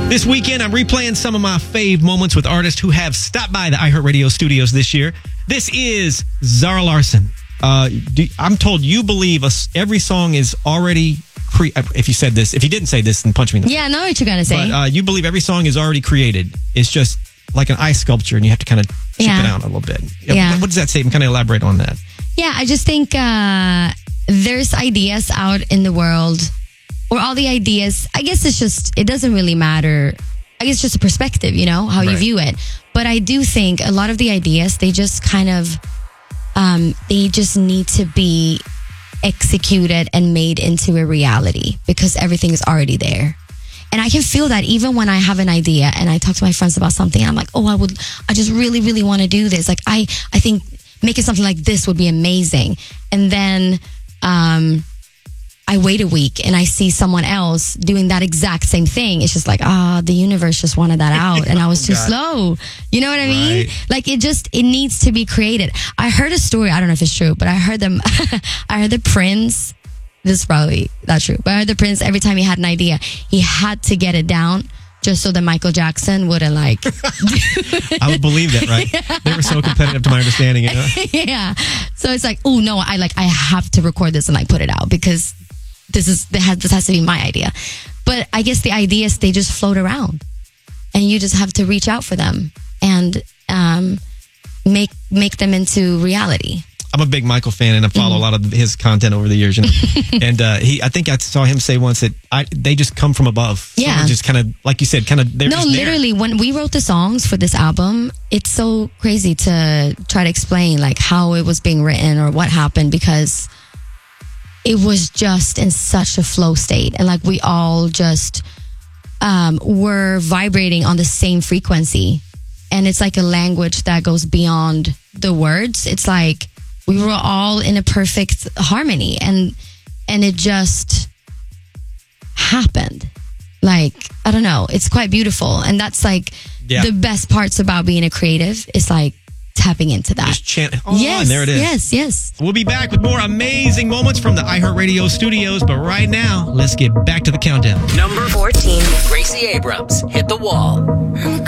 This weekend, I'm replaying some of my fave moments with artists who have stopped by the iHeartRadio studios this year. This is Zara Larsson. I'm told you believe every song is already if you said this, if you didn't say this, then punch me in the face. Yeah, I know what you're going to say. But you believe every song is already created. It's just like an ice sculpture, and you have to kind of chip it out a little bit. Yeah. What does that say? Kind of elaborate on that. Yeah, I just think there's ideas out in the world, or all the ideas. I guess it doesn't really matter. I guess it's just a perspective, how you view it. But I do think a lot of the ideas, they just kind of, they just need to be executed and made into a reality because everything is already there. And I can feel that even when I have an idea and I talk to my friends about something, I'm like, I just really, really want to do this. Like, I think making something like this would be amazing. And then, I wait a week and I see someone else doing that exact same thing. It's just like, the universe just wanted that out and I was too slow. You know what I mean? Like it needs to be created. I heard a story. I don't know if it's true, but I heard the Prince, this is probably not true, but I heard the Prince, every time he had an idea, he had to get it down just so that Michael Jackson wouldn't like. I would believe that, right? Yeah. They were so competitive to my understanding, Yeah. So it's like, oh no, I have to record this and like put it out because this has to be my idea. But I guess the ideas, they just float around and you just have to reach out for them and make them into reality. I'm a big Michael fan and I follow a lot of his content over the years. And I think I saw him say once that they just come from above. Yeah. Someone just kind of, like you said, they're just literally, when we wrote the songs for this album, it's so crazy to try to explain like how it was being written or what happened because it was just in such a flow state. And like we all just were vibrating on the same frequency. And it's like a language that goes beyond the words. It's like we were all in a perfect harmony and it just happened. Like, I don't know. It's quite beautiful. And that's like the best parts about being a creative is like tapping into that. Just chant. Yes, and there it is. Yes. We'll be back with more amazing moments from the iHeartRadio studios. But right now, let's get back to the countdown. Number 14. Gracie Abrams, Hit the Wall.